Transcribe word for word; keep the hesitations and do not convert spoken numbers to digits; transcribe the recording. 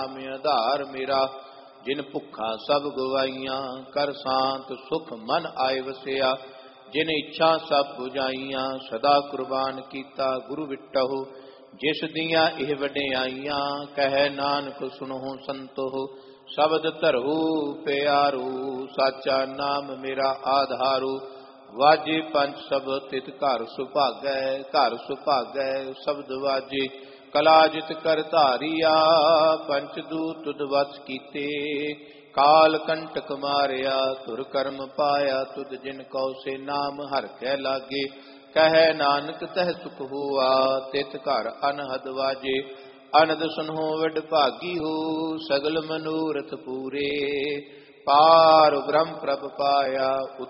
ਨਾਮ ਆਧਾਰ ਮੇਰਾ। ਜਿਨ ਭੁੱਖਾ ਸਭ ਗਵਾਈਆਂ ਕਰ ਸ਼ਾਂਤ ਸੁਖ ਮਨ ਆਏ ਵਸਿਆ। ਜਿਨ ਇੱਛਾ ਸਭ 부ਝਾਈਆਂ ਸਦਾ ਕੁਰਬਾਨ ਕੀਤਾ ਗੁਰੂ ਵਿਟਹੁ। ਜਿਸ ਦੀਆਂ ਇਹ ਵਡਿਆਈਆਂ ਕਹਿ ਨਾਨਕ ਸੁਣੋ ਸੰਤੋ। ਸ਼ਬਦ ਧਰਹੁ ਪਿਆਰੂ ਸਾਚਾ ਨਾਮ ਮੇਰਾ ਆਧਾਰੂ। ਵਾਜੇ ਪੰਜ ਸ਼ਬਦ ਤਿਤ ਘਰ ਸੁਭਾਗੈ ਘਰ ਸੁਭਾਗੈ ਸ਼ਬਦ ਵਾਜੇ। ਕਲਾ ਜਿਤ ਕਰ ਧਾਰੀਆ ਪੰਚ ਦੂਤ ਤੁਧ ਵਸ ਕੀਤੇ। ਕਾਲ ਕੰਟਕ ਮਾਰਿਆ ਧੁਰ ਕਰਮ ਪਾਇਆ ਤੁਧ। ਜਿਨ ਕਉ ਸੇ ਨਾਮ ਹਰਿ ਕੈ ਲਾਗੇ ਕਹਿ ਨਾਨਕ ਤਹਿ ਸੁਖ ਹੋਆ। ਤਿਤ ਘਰ ਅਨਹਦ ਵਾਜੇ ਅਨੰਦ ਸੁਨਹੁ ਵਡ ਭਾਗੀ ਹੋ। ਸਗਲ ਮਨੋਰਥ ਪੂਰੇ ਪਾਰ ਬ੍ਰਹਮ ਪ੍ਰਭ ਪਾਇਆ।